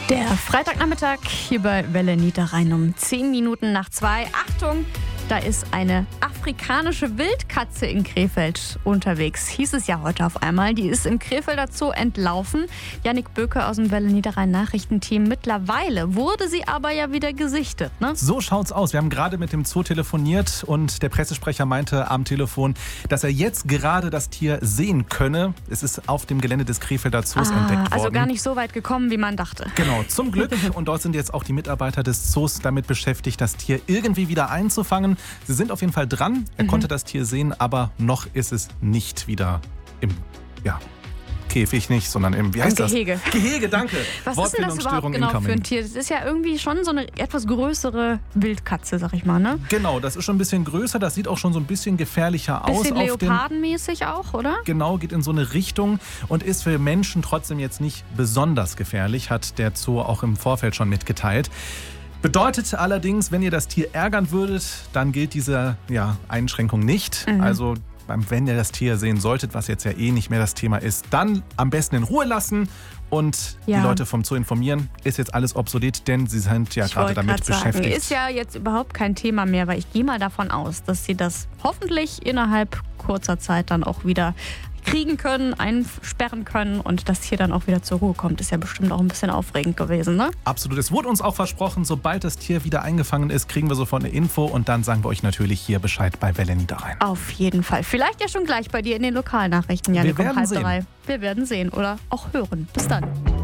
Der Freitagnachmittag hier bei Welle Niederrhein um 10 Minuten nach 2. Achtung, da ist eine afrikanische Wildkatze in Krefeld unterwegs. Hieß es ja heute auf einmal. Die ist im Krefelder Zoo entlaufen. Jannik Böke aus dem Welle Niederrhein Nachrichtenteam. Mittlerweile wurde sie aber ja wieder gesichtet, ne? So schaut's aus. Wir haben gerade mit dem Zoo telefoniert und der Pressesprecher meinte am Telefon, dass er jetzt gerade das Tier sehen könne. Es ist auf dem Gelände des Krefelder Zoos entdeckt worden. Also gar nicht so weit gekommen, wie man dachte. Genau, zum Glück. Und dort sind jetzt auch die Mitarbeiter des Zoos damit beschäftigt, das Tier irgendwie wieder einzufangen. Sie sind auf jeden Fall dran. Er konnte das Tier sehen, aber noch ist es nicht wieder im Käfig nicht, sondern im, wie heißt Gehege. Das? Gehege, danke. Was ist denn das überhaupt genau für ein Tier? Das ist ja irgendwie schon so eine etwas größere Wildkatze, sag ich mal, ne? Genau, das ist schon ein bisschen größer. Das sieht auch schon so ein bisschen gefährlicher aus. Bisschen leopardenmäßig auch, oder? Genau, geht in so eine Richtung und ist für Menschen trotzdem jetzt nicht besonders gefährlich, hat der Zoo auch im Vorfeld schon mitgeteilt. Bedeutet allerdings, wenn ihr das Tier ärgern würdet, dann gilt diese Einschränkung nicht. Also wenn ihr das Tier sehen solltet, was jetzt ja eh nicht mehr das Thema ist, dann am besten in Ruhe lassen und die Leute vom Zoo informieren. Ist jetzt alles obsolet, denn sie sind ja gerade damit beschäftigt. Ist ja jetzt überhaupt kein Thema mehr, weil ich gehe mal davon aus, dass sie das hoffentlich innerhalb kurzer Zeit dann auch wieder kriegen können, einsperren können und das Tier dann auch wieder zur Ruhe kommt. Ist ja bestimmt auch ein bisschen aufregend gewesen, ne? Absolut. Es wurde uns auch versprochen, sobald das Tier wieder eingefangen ist, kriegen wir sofort eine Info und dann sagen wir euch natürlich hier Bescheid bei Welle Niederrhein. Auf jeden Fall. Vielleicht ja schon gleich bei dir in den Lokalnachrichten, Jannik, um 2:30. Wir werden sehen oder auch hören. Bis dann.